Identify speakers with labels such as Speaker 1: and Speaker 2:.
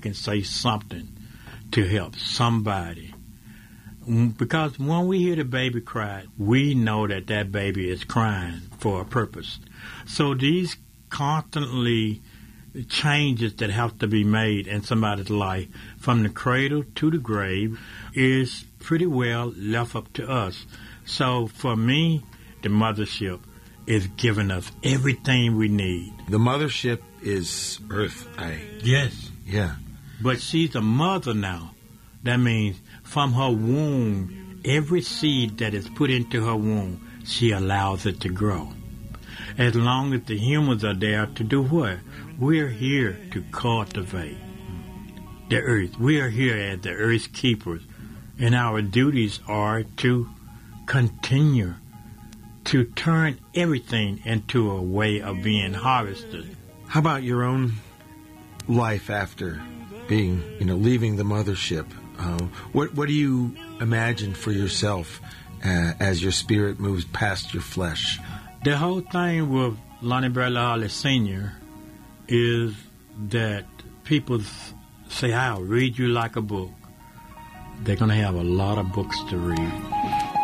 Speaker 1: can say something to help somebody. Because when we hear the baby cry, we know that that baby is crying for a purpose. So these constantly changes that have to be made in somebody's life from the cradle to the grave is pretty well left up to us. So for me, the mothership is giving us everything we need.
Speaker 2: The mothership is Earth.
Speaker 1: Yes.
Speaker 2: Yeah.
Speaker 1: But she's a mother now. That means from her womb, every seed that is put into her womb, she allows it to grow. As long as the humans are there to do what? We're here to cultivate the earth. We are here as the earth's keepers. And our duties are to continue to turn everything into a way of being harvested.
Speaker 2: How about your own life after being, leaving the mothership? What do you imagine for yourself as your spirit moves past your flesh?
Speaker 1: The whole thing with Lonnie Bradley Holly Sr. is that people say, I'll read you like a book. They're going to have a lot of books to read.